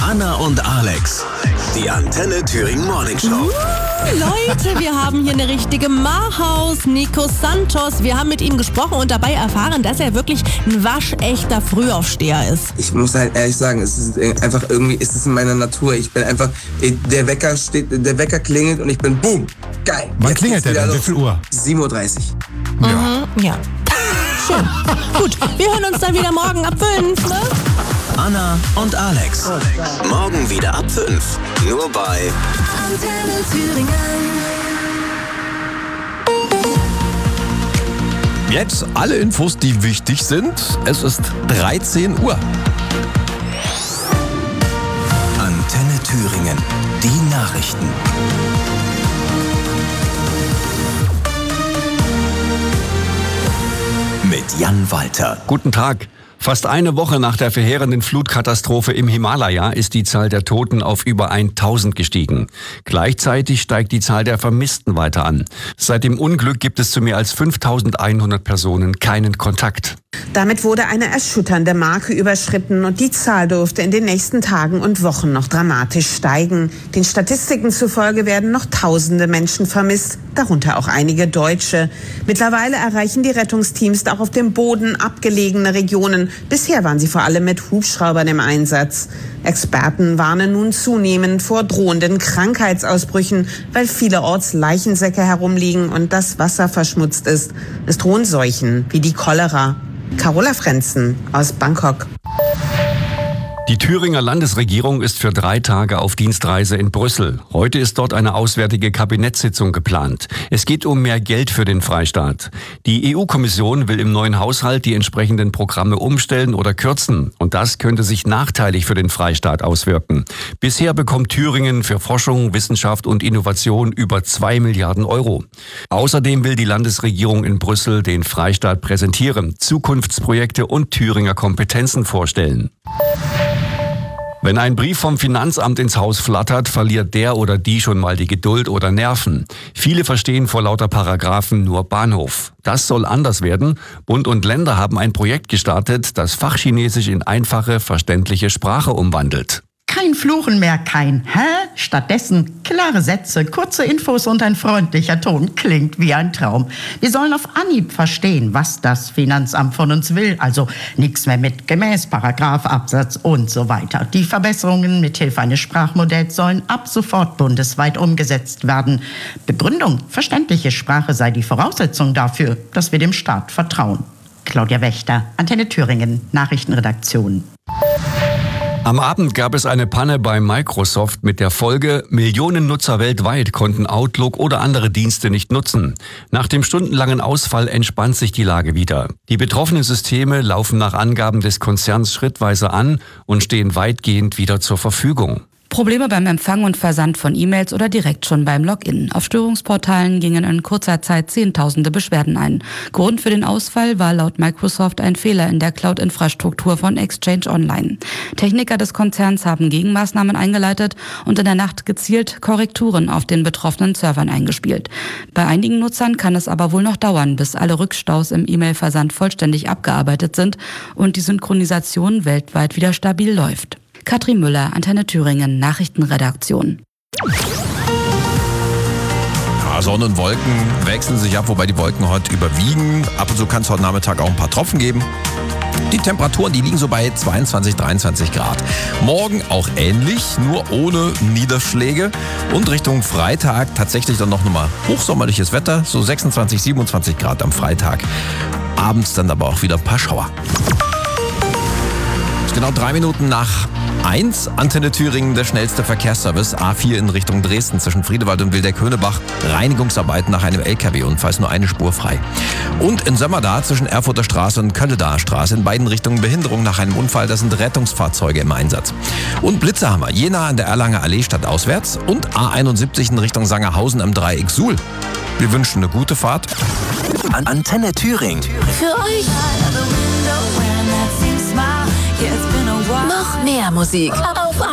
Anna und Alex, die Antenne Thüringen Morning Show. Leute, wir haben hier eine richtige Mahaus, Nico Santos. Wir haben mit ihm gesprochen und dabei erfahren, dass er wirklich ein waschechter Frühaufsteher ist. Ich muss halt ehrlich sagen, es ist einfach irgendwie, ist es in meiner Natur. Ich bin einfach, der Wecker klingelt und ich bin, boom, geil. Wann klingelt der denn? Wie viel Uhr? 7:30 Uhr. Ja. Schön. Gut, wir hören uns dann wieder morgen ab 5, ne? Anna und Alex. Morgen wieder ab 5. Nur bei Antenne Thüringen. Jetzt alle Infos, die wichtig sind. Es ist 13 Uhr. Antenne Thüringen. Die Nachrichten. Mit Jan Walter. Guten Tag. Fast eine Woche nach der verheerenden Flutkatastrophe im Himalaya ist die Zahl der Toten auf über 1000 gestiegen. Gleichzeitig steigt die Zahl der Vermissten weiter an. Seit dem Unglück gibt es zu mehr als 5100 Personen keinen Kontakt. Damit wurde eine erschütternde Marke überschritten und die Zahl dürfte in den nächsten Tagen und Wochen noch dramatisch steigen. Den Statistiken zufolge werden noch tausende Menschen vermisst, darunter auch einige Deutsche. Mittlerweile erreichen die Rettungsteams auch auf dem Boden abgelegene Regionen. Bisher waren sie vor allem mit Hubschraubern im Einsatz. Experten warnen nun zunehmend vor drohenden Krankheitsausbrüchen, weil vielerorts Leichensäcke herumliegen und das Wasser verschmutzt ist. Es drohen Seuchen wie die Cholera. Carola Frenzen aus Bangkok. Die Thüringer Landesregierung ist für 3 Tage auf Dienstreise in Brüssel. Heute ist dort eine auswärtige Kabinettssitzung geplant. Es geht um mehr Geld für den Freistaat. Die EU-Kommission will im neuen Haushalt die entsprechenden Programme umstellen oder kürzen. Und das könnte sich nachteilig für den Freistaat auswirken. Bisher bekommt Thüringen für Forschung, Wissenschaft und Innovation über 2 Milliarden Euro. Außerdem will die Landesregierung in Brüssel den Freistaat präsentieren, Zukunftsprojekte und Thüringer Kompetenzen vorstellen. Wenn ein Brief vom Finanzamt ins Haus flattert, verliert der oder die schon mal die Geduld oder Nerven. Viele verstehen vor lauter Paragraphen nur Bahnhof. Das soll anders werden. Bund und Länder haben ein Projekt gestartet, das Fachchinesisch in einfache, verständliche Sprache umwandelt. Kein Fluchen mehr, kein Hä? Stattdessen klare Sätze, kurze Infos und ein freundlicher Ton. Klingt wie ein Traum. Wir sollen auf Anhieb verstehen, was das Finanzamt von uns will. Also nichts mehr mit gemäß, Paragraph, Absatz und so weiter. Die Verbesserungen mithilfe eines Sprachmodells sollen ab sofort bundesweit umgesetzt werden. Begründung, verständliche Sprache sei die Voraussetzung dafür, dass wir dem Staat vertrauen. Claudia Wächter, Antenne Thüringen, Nachrichtenredaktion. Am Abend gab es eine Panne bei Microsoft mit der Folge, Millionen Nutzer weltweit konnten Outlook oder andere Dienste nicht nutzen. Nach dem stundenlangen Ausfall entspannt sich die Lage wieder. Die betroffenen Systeme laufen nach Angaben des Konzerns schrittweise an und stehen weitgehend wieder zur Verfügung. Probleme beim Empfang und Versand von E-Mails oder direkt schon beim Login. Auf Störungsportalen gingen in kurzer Zeit Zehntausende Beschwerden ein. Grund für den Ausfall war laut Microsoft ein Fehler in der Cloud-Infrastruktur von Exchange Online. Techniker des Konzerns haben Gegenmaßnahmen eingeleitet und in der Nacht gezielt Korrekturen auf den betroffenen Servern eingespielt. Bei einigen Nutzern kann es aber wohl noch dauern, bis alle Rückstaus im E-Mail-Versand vollständig abgearbeitet sind und die Synchronisation weltweit wieder stabil läuft. Katrin Müller, Antenne Thüringen, Nachrichtenredaktion. Ja, Sonne und Wolken wechseln sich ab, wobei die Wolken heute überwiegen. Ab und zu kann es heute Nachmittag auch ein paar Tropfen geben. Die Temperaturen, die liegen so bei 22, 23 Grad. Morgen auch ähnlich, nur ohne Niederschläge. Und Richtung Freitag tatsächlich dann noch mal hochsommerliches Wetter, so 26, 27 Grad am Freitag. Abends dann aber auch wieder ein paar Schauer. Genau 3 Minuten nach 1, Antenne Thüringen, der schnellste Verkehrsservice. A4 in Richtung Dresden zwischen Friedewald und Wildeck-Höhnebach. Reinigungsarbeiten nach einem LKW-Unfall, ist nur eine Spur frei. Und in Sömmerda zwischen Erfurter Straße und Kölledaer Straße in beiden Richtungen Behinderung nach einem Unfall. Da sind Rettungsfahrzeuge im Einsatz. Und Blitzerhammer, Jena an der Erlanger Allee stadtauswärts und A71 in Richtung Sangerhausen am Dreieck Suhl. Wir wünschen eine gute Fahrt. Antenne Thüringen. Für euch Noch mehr Musik auf